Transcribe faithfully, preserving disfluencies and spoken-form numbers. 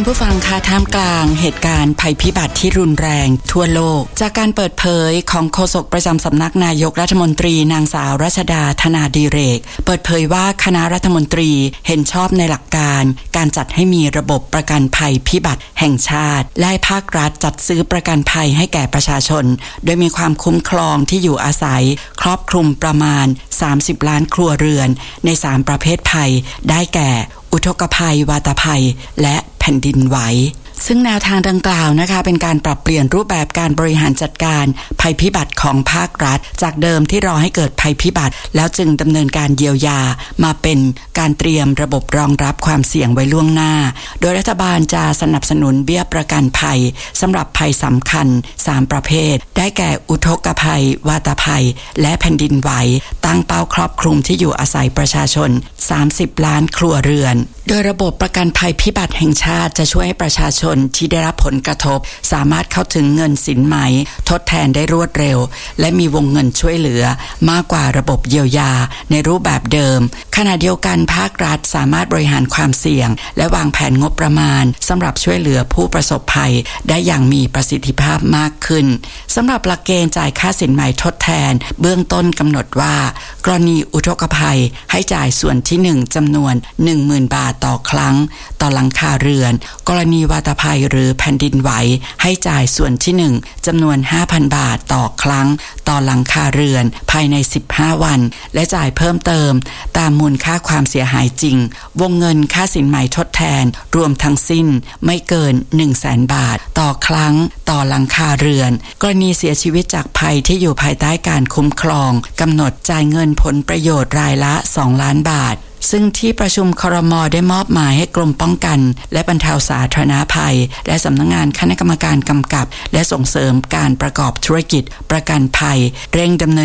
ผู้ฟังคะท่ามกลางเหตุการณ์ภัยพิบัติที่รุนแรงทั่วโลกจากการเปิดเผยของโฆษกประจำสำนักนายกรัฐมนตรีนางสาวรัชดาธนาดิเรกเปิดเผยว่าคณะรัฐมนตรีเห็นชอบในหลักการการจัดให้มีระบบประกันภัยพิบัติแห่งชาติและภาครัฐจัดซื้อประกันภัยให้แก่ประชาชนโดยมีความคุ้มครองที่อยู่อาศัยครอบคลุมประมาณสามสิบล้านครัวเรือนในสามประเภทภัยได้แก่อุทกภัยวาตภัยและแผ่นดินไหวซึ่งแนวทางดังกล่าวนะคะเป็นการปรับเปลี่ยนรูปแบบการบริหารจัดการภัยพิบัติของภาครัฐจากเดิมที่รอให้เกิดภัยพิบัติแล้วจึงดำเนินการเยียวยามาเป็นการเตรียมระบบรองรับความเสี่ยงไว้ล่วงหน้าโดยรัฐบาลจะสนับสนุนเบี้ยประกันภัยสำหรับภัยสำคัญสามประเภทได้แก่อุทกภัยวาตภัยและแผ่นดินไหวตั้งเป้าครอบคลุมที่อยู่อาศัยประชาชนสามสิบล้านครัวเรือนโดยระบบประกันภัยพิบัติแห่งชาติจะช่วยให้ประชาชนที่ได้รับผลกระทบสามารถเข้าถึงเงินสินไหมทดแทนได้รวดเร็วและมีวงเงินช่วยเหลือมากกว่าระบบเยียวยาในรูปแบบเดิมขณะเดียวกันภาครัฐสามารถบริหารความเสี่ยงและวางแผนงบประมาณสำหรับช่วยเหลือผู้ประสบภัยได้อย่างมีประสิทธิภาพมากขึ้นสำหรับหลักเกณฑ์จ่ายค่าสินไหมทดแทนเบื้องต้นกำหนดว่ากรณีอุทกภัยให้จ่ายส่วนที่หนึ่งจำนวน หนึ่งหมื่น บาทต่อครั้งต่อหลังคาเรือนกรณีวาตภัยหรือแผ่นดินไหวให้จ่ายส่วนที่หนึ่งจำนวน ห้าพัน บาทต่อครั้งต่อหลังคาเรือนภายในสิบห้าวันและจ่ายเพิ่มเติมตามมูลค่าความเสียหายจริงวงเงินค่าสินไหมทดแทนรวมทั้งสิ้นไม่เกิน หนึ่งแสน บาทต่อครั้งต่อหลังคาเรือนกรณีเสียชีวิตจากภัยที่อยู่ภายใต้การคุ้มครองกำหนดจ่ายเงินผลประโยชน์รายละสองล้านบาทซึ่งที่ประชุมครม.ได้มอบหมายให้กรมป้องกันและบรรเทาสาธารณภัยและสำนักงานคณะกรรมการกำกับและส่งเสริมการประกอบธุรกิจประกันภัยเร่งดำเนิน